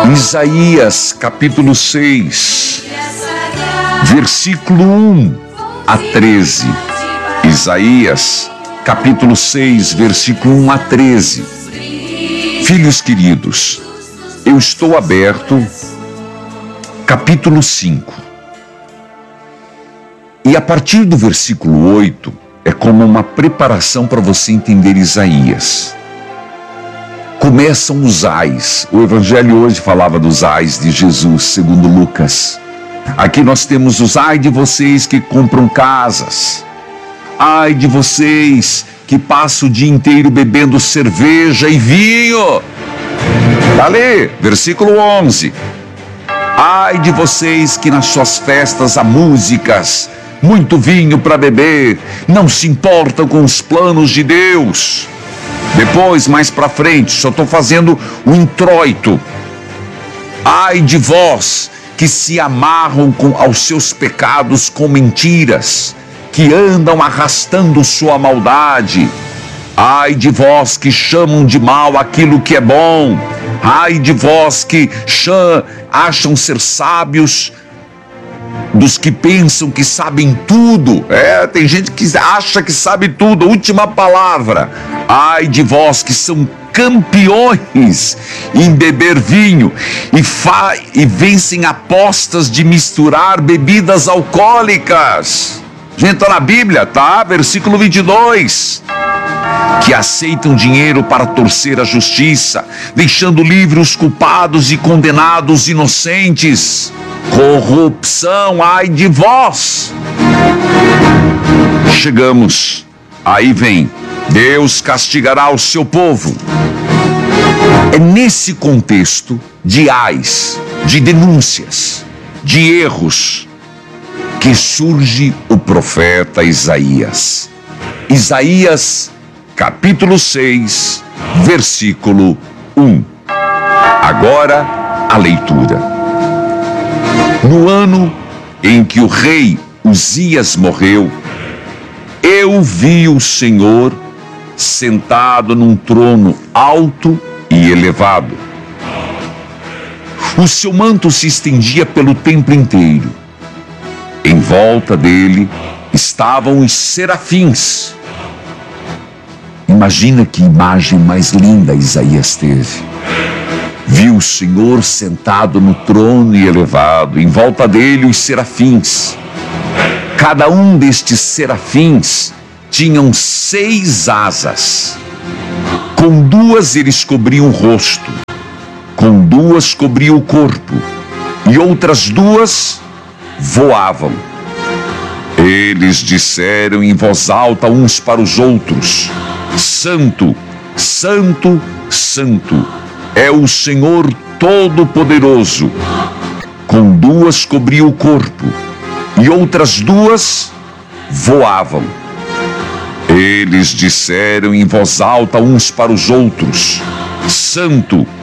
Isaías capítulo 6, versículo 1 a 13. Isaías capítulo 6, versículo 1 a 13. Filhos queridos, eu estou aberto, capítulo 5. E a partir do versículo 8, é como uma preparação para você entender Isaías. Começam os ais. O evangelho hoje falava dos ais de Jesus, segundo Lucas. Aqui nós temos os ai de vocês que compram casas. Ai de vocês que passam o dia inteiro bebendo cerveja e vinho. Tá ali, versículo 11. Ai de vocês que nas suas festas há músicas, muito vinho para beber, não se importam com os planos de Deus. Depois, mais para frente, só estou fazendo o introito. Ai de vós que se amarram aos seus pecados com mentiras, que andam arrastando sua maldade. Ai de vós que chamam de mal aquilo que é bom. Ai de vós que acham ser sábios, dos que pensam que sabem tudo. Tem gente que acha que sabe tudo. Última palavra. Ai de vós que são campeões em beber vinho e vencem apostas de misturar bebidas alcoólicas. Gente, tá na Bíblia, tá? Versículo 22. Que aceitam dinheiro para torcer a justiça, deixando livres os culpados e condenados inocentes. Corrupção, ai de vós. Chegamos, aí vem, Deus castigará o seu povo. É nesse contexto de ais, de denúncias, de erros, que surge o profeta Isaías. Isaías, capítulo 6, versículo 1. Agora, a leitura. No ano em que o rei Uzias morreu, eu vi o Senhor sentado num trono alto e elevado. O seu manto se estendia pelo templo inteiro. Em volta dele estavam os serafins. Imagina que imagem mais linda Isaías teve. Viu o Senhor sentado no trono e elevado, em volta dele os serafins. Cada um destes serafins tinham 6 asas. Com 2 eles cobriam o rosto, com 2 cobriam o corpo, e outras 2 voavam. Eles disseram em voz alta uns para os outros: Santo, Santo, Santo é o Senhor Todo-Poderoso. Com 2 cobria o corpo, e outras 2 voavam. Eles disseram em voz alta uns para os outros: Santo,